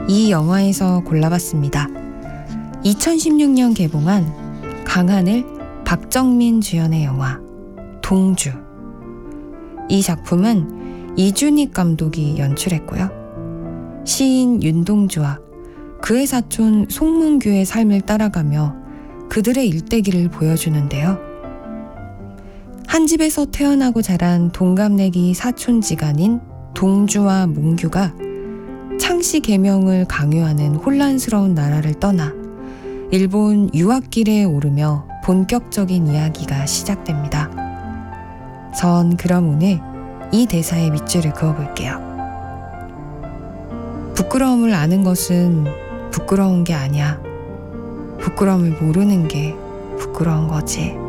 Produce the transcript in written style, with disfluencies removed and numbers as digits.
이 영화에서 골라봤습니다. 2016년 개봉한 강하늘, 박정민 주연의 영화 동주. 이 작품은 이준익 감독이 연출했고요. 시인 윤동주와 그의 사촌 송문규의 삶을 따라가며 그들의 일대기를 보여주는데요. 한 집에서 태어나고 자란 동갑내기 사촌지간인 동주와 문규가 창씨 계명을 강요하는 혼란스러운 나라를 떠나 일본 유학길에 오르며 본격적인 이야기가 시작됩니다. 전 그럼 오늘 이 대사의 밑줄을 그어볼게요. 부끄러움을 아는 것은 부끄러운 게 아니야. 부끄러움을 모르는 게 부끄러운 거지.